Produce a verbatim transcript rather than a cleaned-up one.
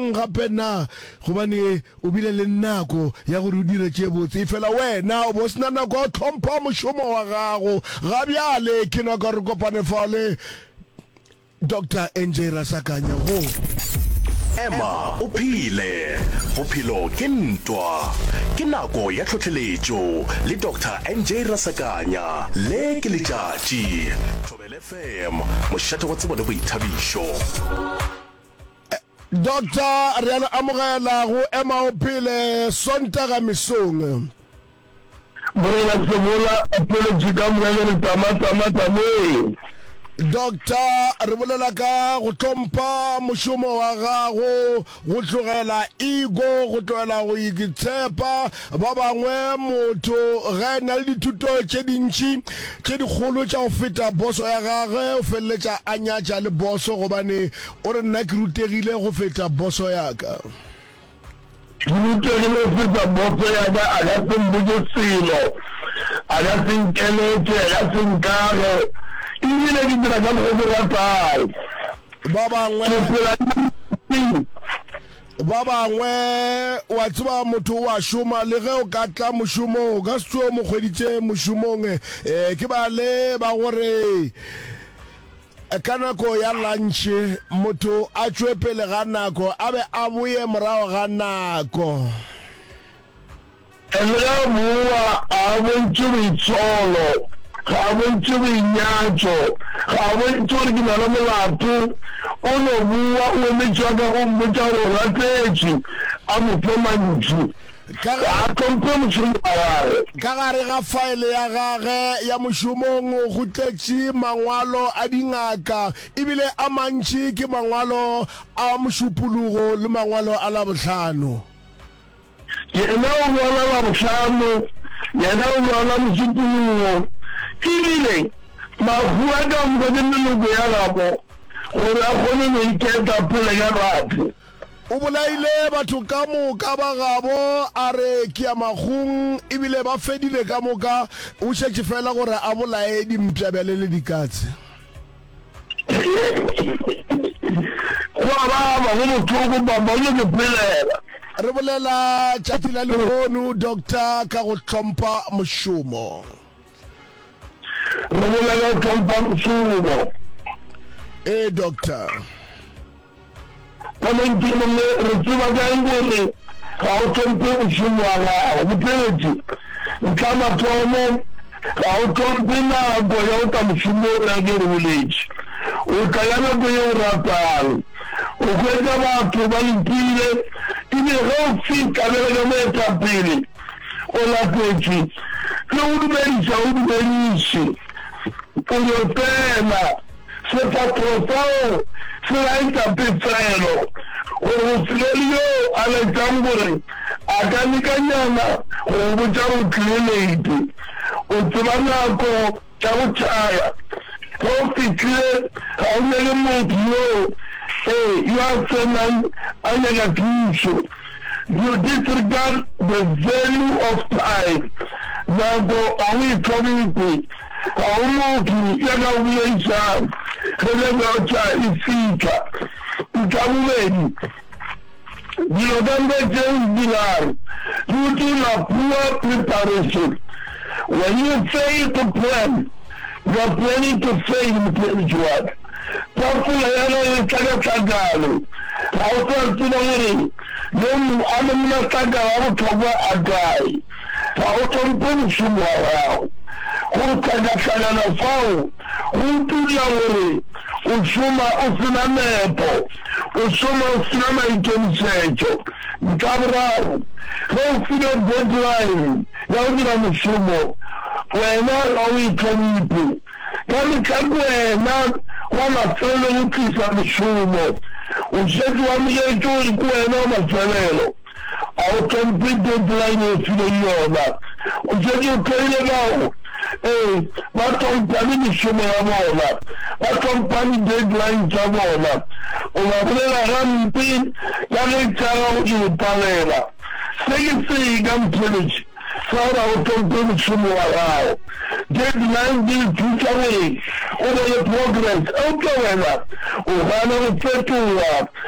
jang gape na gobane o bile le nako ya gore o dire tše botse fela wena o bo sena nako ya go tlhompha mošomo wa gago ga bjale ke naka re kopane fale Doctor N J Rasakanya go Emma uphile bophelo ke ntwa ke nako ya tlhotlheletšo le Doctor N J Rasakanya le ke letšatši Thobela F M mošate wa tsebo le boithabišo. Doctor re a amogela go Emma uphile Sontaga mesong Bona tsobola apology ka mo le tama tama tama Doctor re bolela ka go tlhompha mošomo wa gago go tlogela ego go tlogela go ikitshepa ba bangwe motho ga ena le dithuto tše dintši tše dikgolo tša go feta boso ya gagwe o feleletša a nyatša le boso gobane o re nna ke rutegile go feta boso yaka ke rutegile go feta boso yaka a ka se mbotse selo a ka se nkeletse a ka se nkage Ile di dira ka go rata ba bangwe ba bangwe wa tseba motho wa shoma le ge o ka tla mošomo o ka se tšo mo kgweditše mošomong eh ke ba le ba gore ka nako ya lunch motho a tšwe pele ga nako a be a boye morago ga nako ela bua a bontse boitsholo ga bontse boinyatso ga bontse gore ke na le molato o no bua o emetswa ka go mmotsa gore o ratetse a motho mantsi ka gare ga faele ya gage ya mošomong go tletše mangwalo a dingaka ebile a mantši ke mangwalo a mošupologo le mangwalo a labohlano yena o ngwala labohlano yena o ngwala mošupologo ebile mahu a ka mbone meloko ya gabo gore a kgone go iketa pele ya batho o bolaile batho ka moka ba gabo a re ke ya magong ebile ba fedile ka moka o šetše fela gore a bolae dimpšabele le dikatse go a baba go mothoko baba o le pelela re bolela tšatši la lehono doctor ka go tlhompha mošomo re bolela go tlhompha mošomo eh doctor Kama ntimo re tseba ka ngore ga o tlhomphe mošomo wa gago bopeletši nkama thomo ga o tlhomphe nako ya o ka mošomo o rake re boletše o ka ya nako ye o ratang o kwetsa batho ba lepile ebile ge o fita bereka moetapele o lapetše le o dumediša o dumediše o yo tsena sephatlo sao se laetša pefelo gore go seleli yo a letšang gore a ka lekanyana go botša go tlelenete o tseba nako tša go tšaya ga o fitlhile ga o nyake motho yo ee yo a tsenang a nyaka thuso you disregard the value of time nako a o itlhomete ga o motho ya ka o buleišang ge leka tša e fitlha tša bobedi dilo ka nka tšeo dilang you do la poor preparation when you fail to plan you are planning to fail in page one tafola yana e tlhakatlhakano ga o tla tseba gore yo a le monatlakala a botlhokwa a kae ga o tlhomphe mošomo wa gago go tlhakatlhakana fao go tula gore o šoma o sena nepo o šoma o sena maikemišetšo nka boraro ge o file deadline ya go dira mošomo wena ga o itlhomipe ka letlhako wena wa mafelelo go tlisa mošomo o šetse wa moletšo gore ke wena wa mafelelo a o tlhomphe deadline e fileng yona o šetse o tlhoile bao eh ba tlhompane mošomo ya bona ba tlhompane deadline tša bona o ba bolela gampe ka ge tšaga go e palela se ke se ka mpheletše sa gore o tlhomphe mošomo wa gago deadline di thusa gore o be le progress eupša wena o gana go fetoga